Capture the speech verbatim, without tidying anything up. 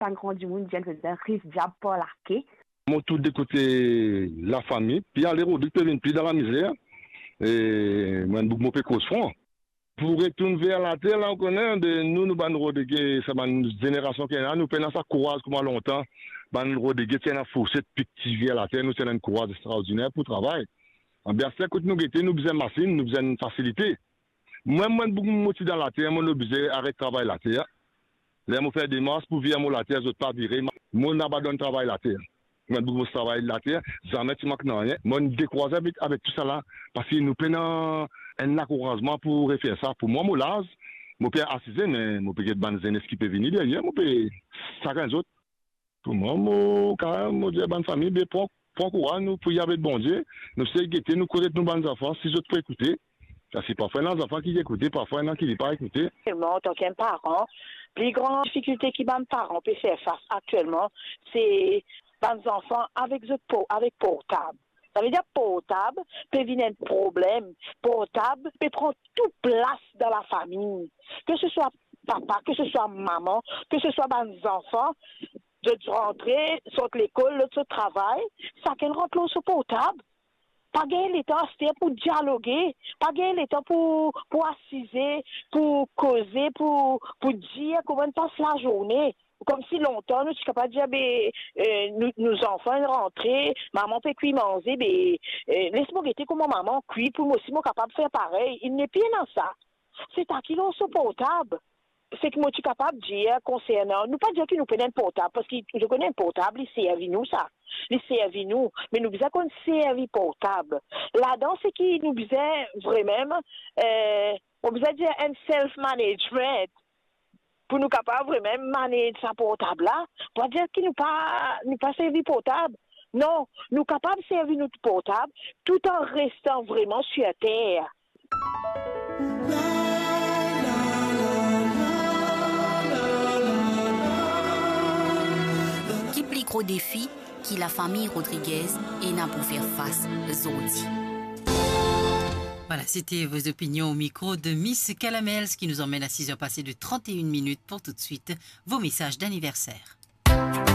pas grand du monde vient faire risque diable pour laquer. Moi tout de côté la famille, puis aller au duc venir plus dans la misère et moi beaucoup peu cause fond. Pour retourner vers la terre, là, on connaît, de nous, nous, ban rodéguer, c'est une génération qui est là, nous, pendant ça, courage, comment longtemps, ban rodéguer, c'est une force de petit vers la terre, nous, c'est une courage extraordinaire pour travailler. En bien, c'est que nous, nous, besoin de machine, nous, besoin de facilité. Moi, moi, beaucoup de motifs dans la terre, moi, nous, besoin d'arrêter de travailler la terre. Là, moi, faire des masses pour vivre la terre, je ne pas virer. Moi, n'abandonne travail la terre. Moi, beaucoup de travail la terre, jamais tu manques rien. Moi, nous décroisons avec, avec tout ça là, parce que nous prenons un encouragement pour faire ça. Pour moi, moi, je peux assister, mais je peux être des qui peuvent venir derrière, je peux chacun d'autre. Pour moi, moi, quand même, je dis à la famille, mais prends courage, nous, pour y aller de bon Dieu. Nous sommes guettés, nous connaissons nos bonnes enfants, si je peux écouter. Parce que parfois, il y a des enfants qui écoutent, parfois, il y en a qui ne pas écouter. Moi, en tant qu'un parent, les grandes difficultés que mes parents peuvent faire face actuellement, c'est les enfants avec, avec portable. Ça veut dire portable peut venir un problème. Portable peut prendre toute place dans la famille. Que ce soit papa, que ce soit maman, que ce soit les enfants, de rentrer, sortir l'école, l'autre travail, chacun rentre sur portable. Pas gagner le temps pour dialoguer, pas gagner le temps pour, pour assiser, pour causer, pour, pour dire comment on passe la journée. Comme si longtemps, nous sommes capables de dire, ben, euh, nous, nos enfants rentrent, maman peut cuire manger, ben, euh, laisse-moi guetter comment maman cuit, pour moi aussi, moi capable de faire pareil. Il n'est pas dans ça. C'est à qui l'on supportable. C'est que moi, je suis capable de dire concernant, nous pas dire que nous prenons un portable, parce que je connais un portable, il servi nous, ça. Il servi nous. Mais nous besoin qu'on servi portable. Là-dedans, c'est qui nous besoin vraiment, euh, on besoin dire un self-management. Pour nous capables vraiment manager sa portable là, pour dire qu'il nous pas nous pas servi portable. Non, nous capables de servir notre portable tout en restant vraiment sur terre. Qui plus gros défi qui la famille Rodriguez et n'a pour faire face aujourd'hui. Voilà, c'était vos opinions au micro de Miss Calamels qui nous emmène à six heures passées de trente et une minutes pour tout de suite vos messages d'anniversaire.